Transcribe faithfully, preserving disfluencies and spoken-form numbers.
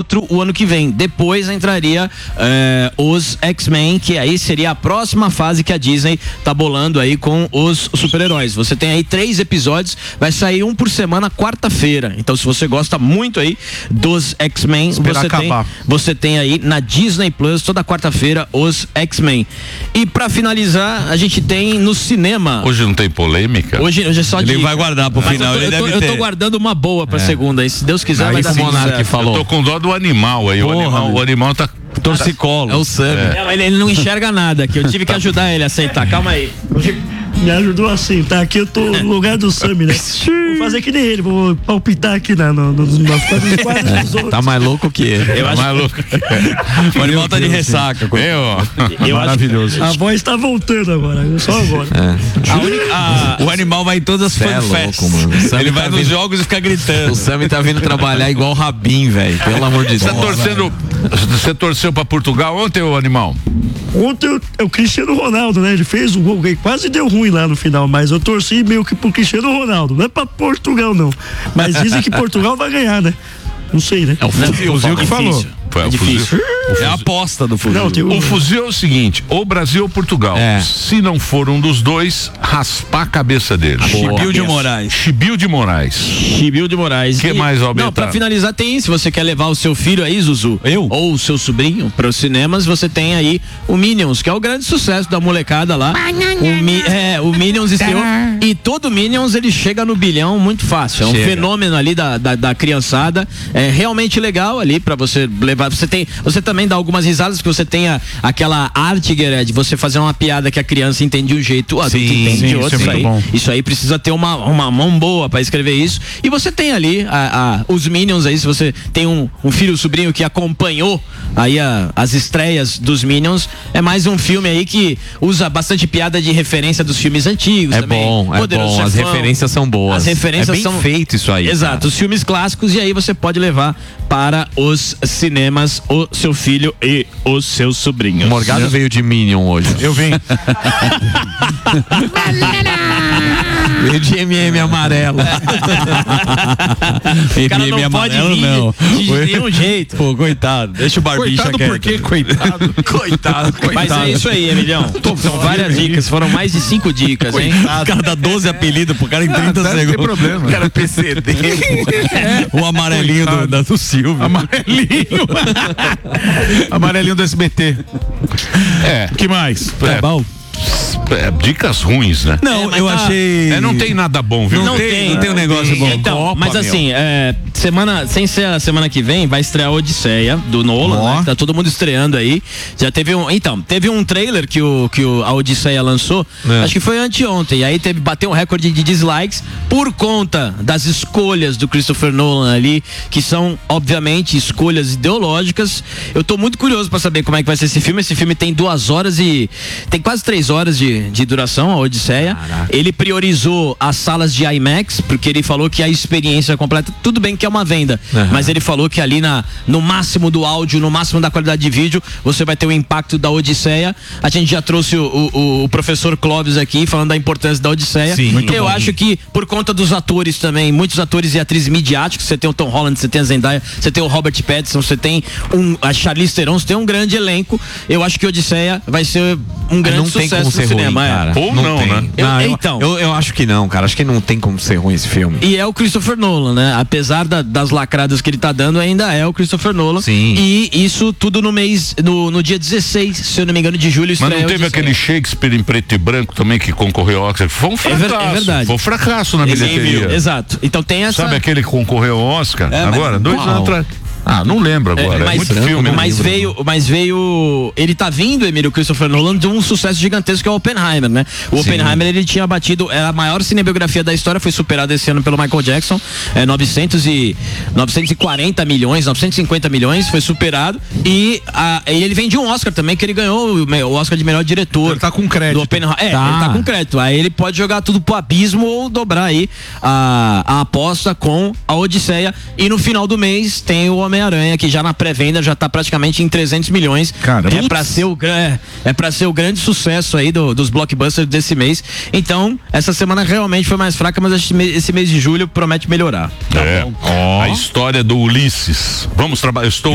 outro o ano que vem. Depois entraria é, os X-Men, que aí seria a próxima fase que a Disney tá bolando aí com os super-heróis. Você tem aí três episódios, vai sair um por semana, quarta-feira. Então, se você gosta muito aí dos X-Men, você tem, você tem aí na Disney Plus, toda quarta-feira, os X-Men. E pra finalizar, a gente tem no cinema. Hoje não tem polêmica? Hoje, hoje é só Ele dica. vai guardar pro Mas final, eu tô, ele eu tô, deve eu ter. tô guardando uma boa pra É. segunda, e se Deus quiser, Aí vai dar o Monark certo. falou. Eu tô com dó do animal aí. Porra, o animal, o animal tá. Torcicolo. É o Sam. É. Ele, ele não enxerga nada, que eu tive que ajudar ele a aceitar. Calma aí. Me ajudou a sentar aqui, eu tô no lugar do Sam, né? Vou fazer que nem ele, vou palpitar aqui na, no, no, nos quadros, nos quadros dos outros. Tá mais louco que ele. Eu Tá acho mais louco. O animal tá de ressaca. Eu, eu Maravilhoso. A voz tá voltando agora, só agora. É. A única, a, o animal vai em todas as fanfests. É ele vai tá nos vindo, jogos e fica gritando. O Sam tá vindo trabalhar igual o Rabin, velho. Pelo amor de Deus. Você tá torcendo, você torceu pra Portugal ontem, ô animal? Ontem é o Cristiano Ronaldo, né? Ele fez o gol, quase deu ruim lá no final, mas eu torci meio que pro Cristiano Ronaldo. Não é pra Portugal, não. Mas dizem que Portugal vai ganhar, né? Não sei, né? É o fuzil, o que falou. Foi É o difícil. fuzil. É a aposta do fuzil. Não, tem O fuzil é o seguinte, ou Brasil ou Portugal. É. Se não for um dos dois, raspar a cabeça dele. Chibiu de Moraes. Chibiu de Moraes. Chibiu de Moraes. Que E- mais, Alberto? Não, pra finalizar tem, se você quer levar o seu filho aí, Zuzu, Eu? ou o seu sobrinho para os cinemas, você tem aí o Minions, que é o grande sucesso da molecada lá. O, Mi- é, o Minions estreou, e todo Minions ele chega no bilhão muito fácil, é um Chega. fenômeno ali da, da, da criançada, é realmente legal ali pra você levar, você tem, você também dá algumas risadas, que você tenha aquela arte, Gueré, de você fazer uma piada que a criança entende de um jeito, o adulto Sim, entende sim, de isso outro. é Isso, muito aí, bom. isso aí precisa ter uma, uma mão boa pra escrever isso. E você tem ali a, a, os Minions aí, se você tem um, um filho, um sobrinho que acompanhou aí a, as estreias dos Minions, é mais um filme aí que usa bastante piada de referência dos filmes antigos É também. bom, é Poderoso bom. As Chefão. referências são boas. As referências é bem são feito isso aí. Exato, cara. os filmes clássicos, e aí você pode levar para os cinemas o seu filho e os seus sobrinhos. O Morgado veio de Minion hoje. Eu vim. Veio de M M amarelo. O cara não pode vir não. de, de nenhum jeito. Pô, coitado. Deixa o barbicha Coitado quieto. por quê? Coitado. Coitado, coitado. Mas é isso aí, Emilhão. São várias dicas, foram mais de cinco dicas, hein? O cara dá doze apelidos pro cara em trinta deve ter segundos. problema. O cara é P C D. O amarelinho do, da, do Silvio. Amarelinho. Amarelinho do S B T. É. O que mais? É bom? É, dicas ruins, né? Não, É, mas eu tá- achei. É, não tem nada bom, viu? Não tem, tem, não tem um negócio bom. Então, Copa, mas meu. assim, é, semana, sem ser a semana que vem, vai estrear a Odisseia do Nolan, Ó. né? Tá todo mundo estreando aí. Já teve um, então, teve um trailer que o que o, a Odisseia lançou, É. acho que foi anteontem, e aí teve bateu um recorde de dislikes por conta das escolhas do Christopher Nolan ali, que são obviamente escolhas ideológicas. Eu tô muito curioso pra saber como é que vai ser esse filme. Esse filme tem duas horas e tem quase três horas de, de duração, a Odisseia. Caraca. Ele priorizou as salas de IMAX, porque ele falou que a experiência completa, tudo bem que é uma venda, Uhum. mas ele falou que ali na, no máximo do áudio, no máximo da qualidade de vídeo, você vai ter o impacto da Odisseia. A gente já trouxe o, o, o professor Clóvis aqui, falando da importância da Odisseia. Sim, muito Eu bom. acho que, por conta dos atores também, muitos atores e atrizes midiáticos, você tem o Tom Holland, você tem a Zendaya, você tem o Robert Pattinson, você tem um, a Charlize Theron, você tem um grande elenco. Eu acho que Odisseia vai ser um grande não tem sucesso como ser no cinema. ruim, é. cara. Ou não, tem. né? Eu- Não, eu, então. eu, eu acho que não, cara. Acho que não tem como ser ruim esse filme. E é o Christopher Nolan, né? Apesar da- das lacradas que ele tá dando, ainda é o Christopher Nolan. Sim. E isso tudo no mês, no, no dia dezesseis, se eu não me engano, de julho. Mas estreia não teve Odisseia. aquele Shakespeare em preto e branco também que concorreu ao Oscar? Foi um É ver- fracasso. é verdade. Foi um fracasso na Esse- bilheteria. Exato. Então tem essa. Sabe aquele que concorreu ao Oscar? É, mas agora, dois qual? anos atrás. Ah, não lembro agora. É, mas, muito filme, né? mas veio, mas veio, ele tá vindo, Emílio, Christopher Nolan, de um sucesso gigantesco que é o Oppenheimer, né? O Sim. Oppenheimer, ele tinha batido, é a maior cinebiografia da história, foi superada esse ano pelo Michael Jackson, é novecentos e quarenta milhões, novecentos e cinquenta milhões, foi superado, e a, ele vem de um Oscar também, que ele ganhou o, o Oscar de melhor diretor. Ele tá com crédito. Do Oppenheimer. É, Tá. ele tá com crédito. Aí ele pode jogar tudo pro abismo ou dobrar aí a, a aposta com a Odisseia. E no final do mês tem o Homem-Aranha, que já na pré-venda já tá praticamente em trezentos milhões. Cara, é putz. pra ser o gran- é, é para ser o grande sucesso aí do- dos blockbusters desse mês. Então, essa semana realmente foi mais fraca, mas esse mês, esse mês de julho promete melhorar. É. A história do Ulisses. Vamos trabalhar. Eu estou